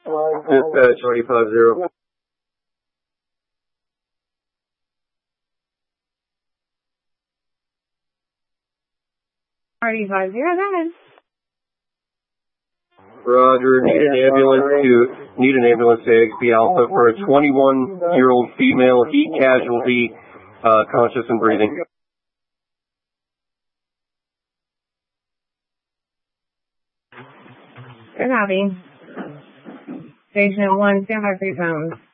Dispatch 250. Party 50, go ahead. Roger, need an ambulance to XP Alpha for a 21-year-old female heat casualty, conscious and breathing. Good copy. Station 1, stand by 3 pounds.